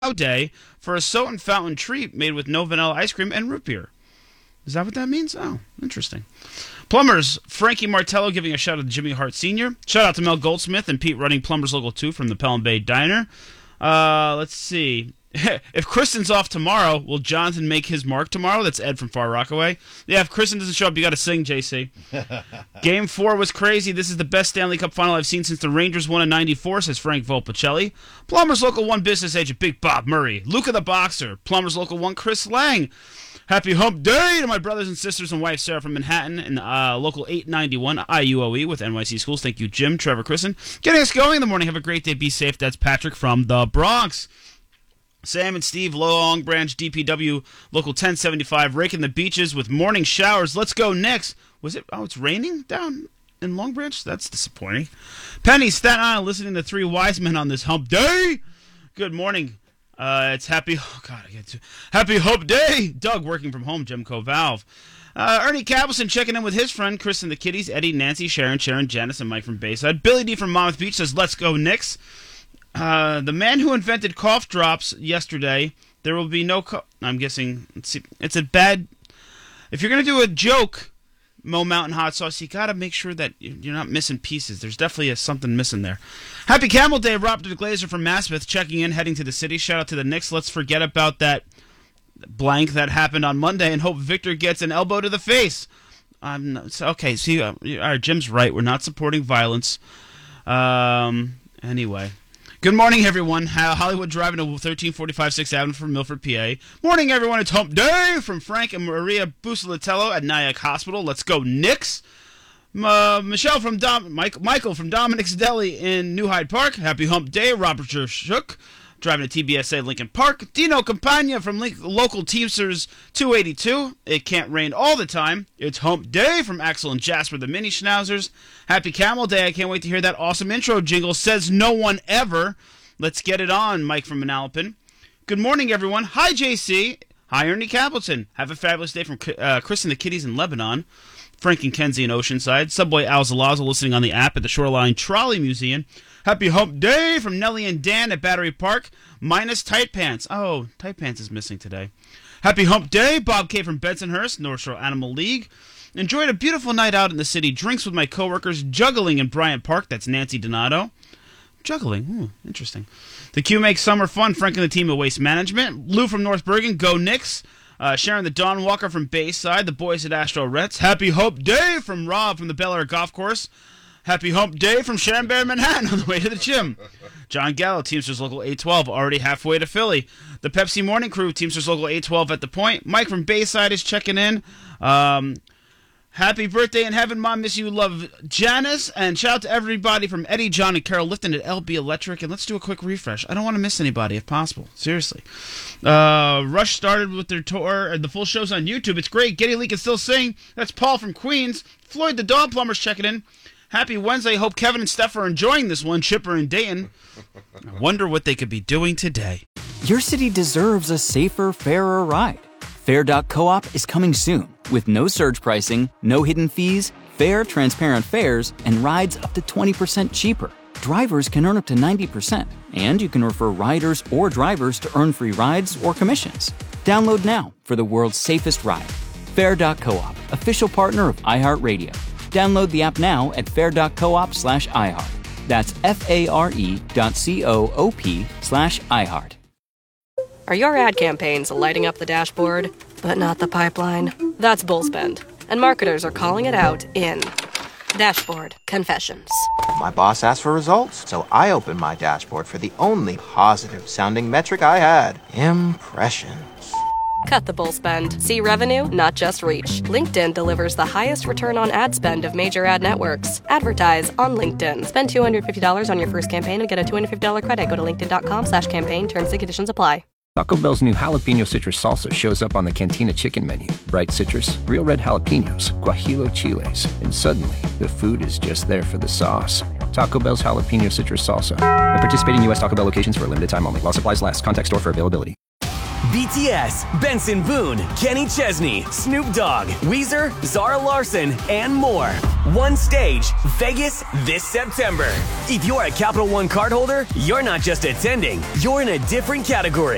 Day for a soda and fountain treat made with no vanilla ice cream and root beer. Is that what that means? Oh, interesting. Plumbers, Frankie Martello giving a shout out to Jimmy Hart Sr. Shout out to Mel Goldsmith and Pete running Plumbers Local 2 from the Pelham Bay Diner. Let's see. If Kristen's off tomorrow, will Jonathan make his mark tomorrow? That's Ed from Far Rockaway. Yeah, if Kristen doesn't show up, you got to sing, JC. Game 4 was crazy. This is the best Stanley Cup final I've seen since the Rangers won in '94, says Frank Volpicelli. Plumbers Local 1 business agent Big Bob Murray. Luca the Boxer. Plumbers Local 1 Chris Lang. Happy Hump Day to my brothers and sisters and wife Sarah from Manhattan and Local 891 IUOE with NYC Schools. Thank you, Jim, Trevor, Kristen. Getting us going in the morning. Have a great day. Be safe. That's Patrick from the Bronx. Sam and Steve, Long Branch, DPW, Local 1075, raking the beaches with morning showers. Let's go Knicks. Was it? Oh, it's raining down in Long Branch? That's disappointing. Penny, Staten Island, listening to Three Wise Men on this Hump Day. Good morning. It's happy Hump Day. Doug working from home, Gemco Valve. Ernie Cabelson checking in with his friend Chris and the kiddies, Eddie, Nancy, Sharon, Janice, and Mike from Bayside. Billy D from Monmouth Beach says, let's go Knicks. The man who invented cough drops yesterday, there will be no I'm guessing, it's a bad... If you're going to do a joke, Mo Mountain Hot Sauce, you got to make sure that you're not missing pieces. There's definitely something missing there. Happy Camel Day, Robert Glazer from Maspeth, checking in, heading to the city. Shout out to the Knicks. Let's forget about that blank that happened on Monday and hope Victor gets an elbow to the face. Okay, see, our Jim's right. We're not supporting violence. Anyway. Good morning, everyone. Hollywood driving to 1345 6th Avenue from Milford, PA. Morning, everyone. It's Hump Day from Frank and Maria Busalatello at Nyack Hospital. Let's go, Knicks. Michael from Dominic's Deli in New Hyde Park. Happy Hump Day. Robert Shook driving to TBSA Lincoln Park. Dino Campagna from local Teamsters 282. It can't rain all the time. It's Hump Day from Axel and Jasper, the Mini Schnauzers. Happy Camel Day. I can't wait to hear that awesome intro jingle. Says no one ever. Let's get it on, Mike from Manalapan. Good morning, everyone. Hi, JC. Hi, Ernie Capleton. Have a fabulous day from Chris and the Kitties in Lebanon. Frank and Kenzie in Oceanside. Subway Al Zalaza listening on the app at the Shoreline Trolley Museum. Happy Hump Day from Nellie and Dan at Battery Park, minus Tight Pants. Oh, Tight Pants is missing today. Happy Hump Day, Bob K. from Bensonhurst, North Shore Animal League. Enjoyed a beautiful night out in the city. Drinks with my coworkers, juggling in Bryant Park. That's Nancy Donato. Juggling, interesting. The Q makes summer fun. Frank and the team at Waste Management. Lou from North Bergen, go Knicks. Sharon the Dawn Walker from Bayside, the boys at Astro Rets. Happy Hump Day from Rob from the Bel Air Golf Course. Happy Hump Day from Sharon Bear, Manhattan, on the way to the gym. John Gallo, Teamsters Local 812, already halfway to Philly. The Pepsi Morning Crew, Teamsters Local 812 at the Point. Mike from Bayside is checking in. Happy birthday in heaven, Mom. Miss you. Love, Janice. And shout out to everybody from Eddie, John, and Carol Lifton at LB Electric. And let's do a quick refresh. I don't want to miss anybody if possible. Seriously. Rush started with their tour. The full show's on YouTube. It's great. Geddy Lee can still sing. That's Paul from Queens. Floyd the Dog Plumber's checking in. Happy Wednesday. Hope Kevin and Steph are enjoying this one. Chipper and Dayton. I wonder what they could be doing today. Your city deserves a safer, fairer ride. Fair.coop is coming soon with no surge pricing, no hidden fees, fair, transparent fares, and rides up to 20% cheaper. Drivers can earn up to 90%, and you can refer riders or drivers to earn free rides or commissions. Download now for the world's safest ride. Fair.coop, official partner of iHeartRadio. Download the app now at fair.coop/iHeart. That's FARE.coop/iHeart. Are your ad campaigns lighting up the dashboard, but not the pipeline? That's Bullspend, and marketers are calling it out in Dashboard Confessions. My boss asked for results, so I opened my dashboard for the only positive-sounding metric I had: impressions. Cut the bull spend. See revenue, not just reach. LinkedIn delivers the highest return on ad spend of major ad networks. Advertise on LinkedIn. Spend $250 on your first campaign and get a $250 credit. Go to linkedin.com/campaign. Terms and conditions apply. Taco Bell's new jalapeno citrus salsa shows up on the Cantina chicken menu. Bright citrus, real red jalapenos, guajillo chiles, and suddenly the food is just there for the sauce. Taco Bell's jalapeno citrus salsa. At participating U.S. Taco Bell locations for a limited time only. While supplies last. Contact store for availability. BTS, Benson Boone, Kenny Chesney, Snoop Dogg, Weezer, Zara Larson, and more. One stage, Vegas this September. If you're a Capital One cardholder, you're not just attending, you're in a different category.